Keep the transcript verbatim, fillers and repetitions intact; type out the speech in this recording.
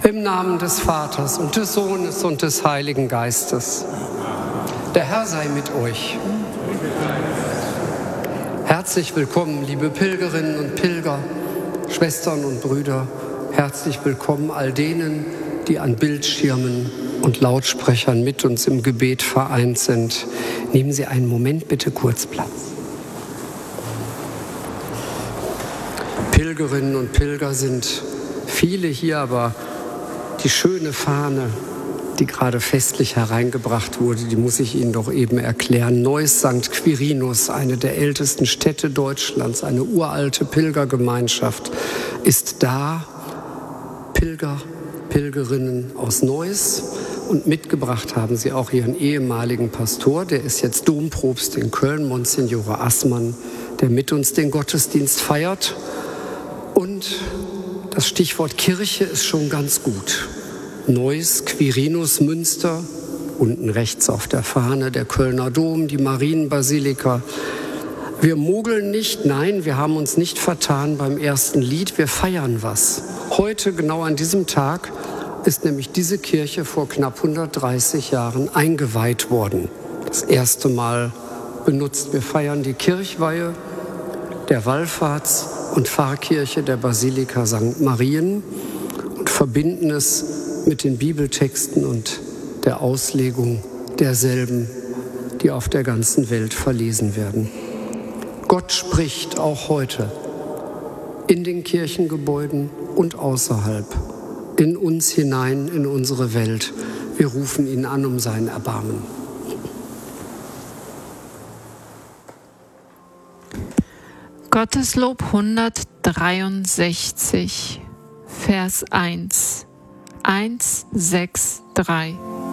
Im Namen des Vaters und des Sohnes und des Heiligen Geistes. Der Herr sei mit euch. Herzlich willkommen, liebe Pilgerinnen und Pilger, Schwestern und Brüder. Herzlich willkommen all denen, die an Bildschirmen und Lautsprechern mit uns im Gebet vereint sind. Nehmen Sie einen Moment bitte kurz Platz. Pilgerinnen und Pilger sind viele hier, aber die schöne Fahne, die gerade festlich hereingebracht wurde, die muss ich Ihnen doch eben erklären. Neuss Sankt Quirinus, eine der ältesten Städte Deutschlands, eine uralte Pilgergemeinschaft, ist da. Pilger, Pilgerinnen aus Neuss, und mitgebracht haben sie auch ihren ehemaligen Pastor, der ist jetzt Dompropst in Köln, Monsignore Assmann, der mit uns den Gottesdienst feiert. Und das Stichwort Kirche ist schon ganz gut. Neuss, Quirinus, Münster, unten rechts auf der Fahne der Kölner Dom, die Marienbasilika. Wir mogeln nicht, nein, wir haben uns nicht vertan beim ersten Lied, wir feiern was. Heute, genau an diesem Tag, ist nämlich diese Kirche vor knapp hundertdreißig Jahren eingeweiht worden. Das erste Mal benutzt. Wir feiern die Kirchweihe der Wallfahrts- und Pfarrkirche der Basilika Sankt Marien und verbinden es mit den Bibeltexten und der Auslegung derselben, die auf der ganzen Welt verlesen werden. Gott spricht auch heute in den Kirchengebäuden und außerhalb, in uns hinein, in unsere Welt. Wir rufen ihn an um sein Erbarmen. Gotteslob hundertdreiundsechzig, Vers eins, eins, sechs, drei.